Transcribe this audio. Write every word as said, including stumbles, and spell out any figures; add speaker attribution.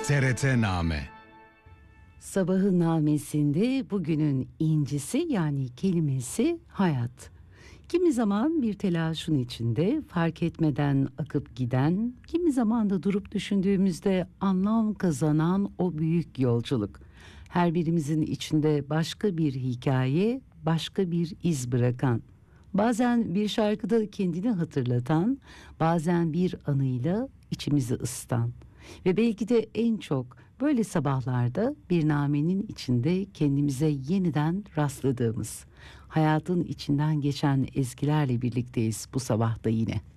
Speaker 1: T R T Name.
Speaker 2: Sabahın namesinde bugünün incisi yani kelimesi hayat. Kimi zaman bir telaşın içinde fark etmeden akıp giden, kimi zaman da durup düşündüğümüzde anlam kazanan o büyük yolculuk. Her birimizin içinde başka bir hikaye, başka bir iz bırakan. Bazen bir şarkıda kendini hatırlatan, bazen bir anıyla içimizi ısıtan. Ve belki de en çok böyle sabahlarda bir namenin içinde kendimize yeniden rastladığımız, hayatın içinden geçen ezgilerle birlikteyiz bu sabahta yine.